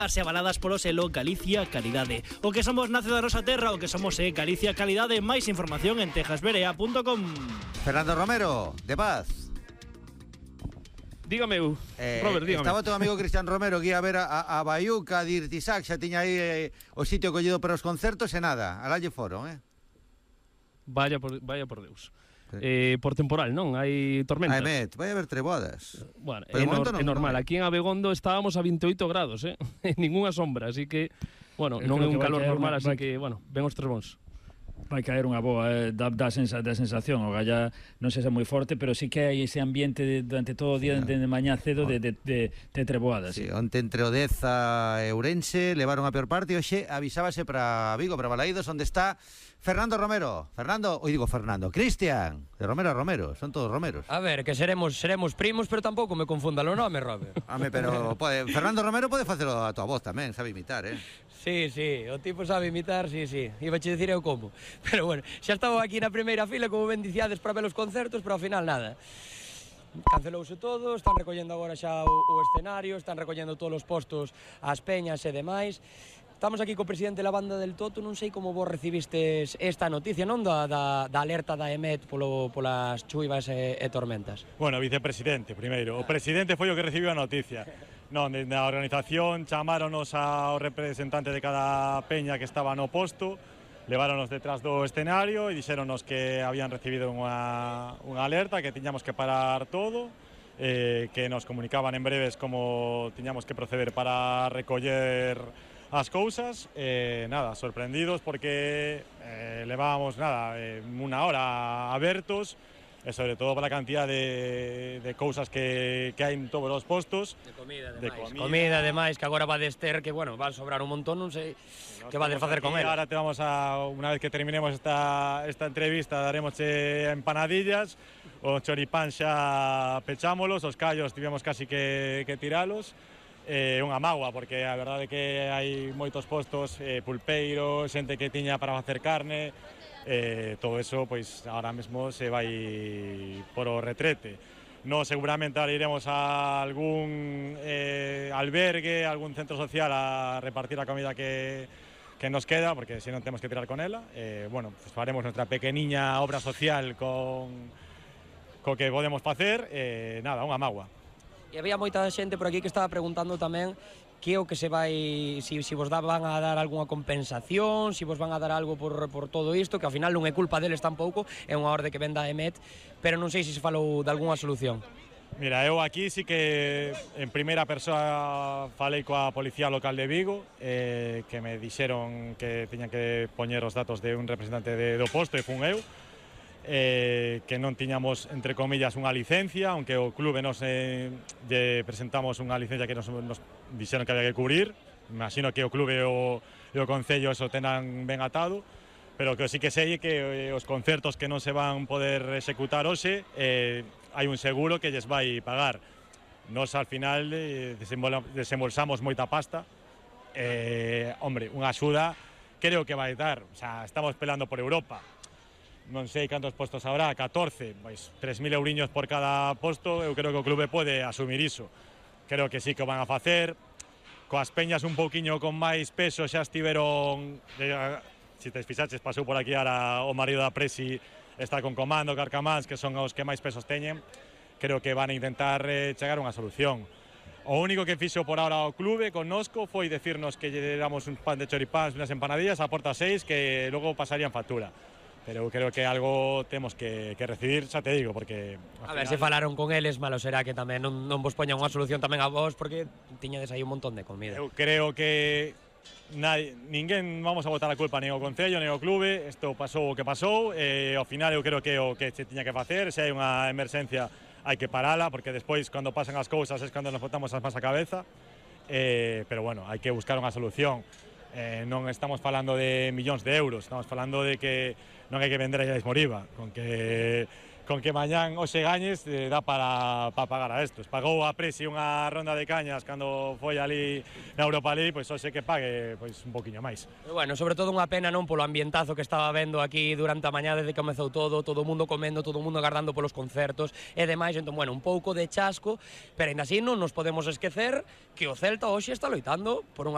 As avaladas polo selo Galicia Calidade. O que somos nace da nosa terra, o que somos é Galicia Calidade. Máis información en tejasberea.com. Fernando Romero, de Paz. Dígame, Robert, dígame. Estaba teu amigo Cristian Romero que ia a ver a Baiuca, a Dirtisac, xa tiña aí o sitio collido para os concertos e nada, alalle foron, Vaya por Deus. Por temporal, non? Hai tormentas. Met, vai haber treboadas. Bueno, é normal. Aquí en Abegondo estábamos a 28 grados, Ninguna sombra, así que, bueno, non é un calor normal, así que, bueno, ven os trebóns. Vai caer unha boa, da sensación, o galla non sei se é moi forte, pero sí que hai ese ambiente durante todo o día, de mañá cedo, de treboadas. Sí, onte entre Odeza e Ourense levaron a peor parte e hoxe avisábase para Vigo, para Balaídos, onde está Fernando Romero. Cristian, de Romero a Romero, son todos Romeros. A ver, que seremos primos, pero tampouco me confunda o nome, Robert. Pero Fernando Romero pode facelo a tua voz tamén, sabe imitar, Sí, o tipo sabe imitar, sí. Iba a dicir eu como. Pero bueno, xa estaba aquí na primeira fila, como ben diciades, para ver os concertos, pero ao final nada. Cancelouse todo, están recollendo agora xa o escenario, están recollendo todos os postos, as peñas e demais. Estamos aquí co presidente da banda del Toto, non sei como vos recibistes esta noticia, non? Da alerta da EMET polas chuivas e tormentas. Bueno, vicepresidente, primeiro. O presidente foi o que recibiu a noticia. Non, na organización chamáronos ao representante de cada peña que estaba no posto, leváronos detrás do escenario e dixéronos que habían recibido unha alerta, que tiñamos que parar todo, que nos comunicaban en breves como tiñamos que proceder para recoller as cousas. Nada, sorprendidos porque levábamos unha hora abertos, e sobre todo para a cantidad de cousas que hai en todos os postos. Comida, ademais, que agora va a ter que, bueno, va a sobrar un montón, non sei que va a facer con ela. Ahora te vamos unha vez que terminemos esta entrevista, daremos empanadillas, o choripán xa pechámolos, os callos tivemos casi que tiralos. Unha mágoa, porque a verdade é que hai moitos postos, pulpeiros, xente que tiña para facer carne, todo eso, pois, ahora mesmo se vai por o retrete. No, seguramente ahora iremos a algún albergue, algún centro social a repartir a comida que nos queda, porque se non temos que tirar con ela. Bueno, pues faremos nuestra pequeniña obra social co que podemos facer. Nada, unha mágoa. E había moita xente por aquí que estaba preguntando tamén que o que se vai, si vos van a dar algunha compensación, si vos van a dar algo por todo isto, que ao final non é culpa deles tampouco, é unha orde que ven da EMET, pero non sei se falou de algunha solución. Mira, eu aquí sí que en primeira persoa falei coa Policía Local de Vigo, que me dixeron que tiñan que poñer os datos de un representante do posto, e fun eu, que non tiñamos, entre comillas, unha licencia, aunque o clube nos presentamos unha licencia que nos dixeron que había que cubrir. Imagino que o clube e o concello eso tenan ben atado, pero que sí que sei que os concertos que non se van poder executar hoxe, hai un seguro que lles vai pagar. Nos al final desembolsamos moita pasta, hombre, unha axuda creo que vai dar, o sea, estamos pelando por Europa. Non sei cantos postos habrá, 14, pois 3.000 euriños por cada posto, eu creo que o clube pode asumir iso. Creo que sí que o van a facer. Coas peñas un pouquiño con máis peso xa estiveron, se te fixaches, pasou por aquí ahora o marido da Presi, está con Comando, Carcamáns, que son os que máis pesos teñen. Creo que van a intentar chegar a unha solución. O único que fixo por ahora o clube connosco foi decirnos que lle damos un pan de choripáns, unas empanadillas a porta 6, que logo pasarían factura. Pero creo que algo temos que recibir, xa te digo, porque... A ver, se falaron con eles, malo será que tamén non vos poñan unha solución tamén a vos, porque tiñades aí un montón de comida. Eu creo que ninguén vamos a botar a culpa nin ao concello, nin ao clube, isto pasou o que pasou, e ao final eu creo que o que se tiña que facer, se hai unha emerxencia hai que parala, porque despois, cando pasan as cousas, é cando nos botamos as más a cabeza, pero bueno, hai que buscar unha solución. Non estamos falando de millóns de euros, estamos falando de que non hai que vender a Esmoriva, con que mañán hoxe gañes dá para pagar a estos. Pagou a Presi unha ronda de cañas cando foi ali na Europa League, pois hoxe que pague pois un poquinho máis. Pero bueno, sobre todo unha pena, non, polo ambientazo que estaba vendo aquí durante a mañá desde que comezou todo o mundo comendo, todo o mundo agardando polos concertos e demais, entón, bueno, un pouco de chasco, pero ainda así non nos podemos esquecer que o Celta hoxe está loitando por unha